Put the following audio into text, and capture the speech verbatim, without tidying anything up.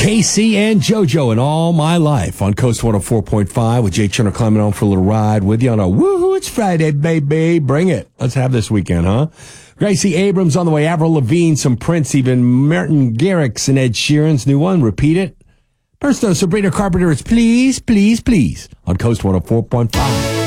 Casey and JoJo and All My Life on Coast one oh four point five with Jay Turner climbing on for a little ride with you on a woohoo, it's Friday, baby. Bring it. Let's have this weekend, huh? Gracie Abrams on the way, Avril Lavigne, some Prince, even Martin Garrix and Ed Sheeran's new one. Repeat it. First though, Sabrina Carpenter is Please, Please, Please on Coast one oh four point five.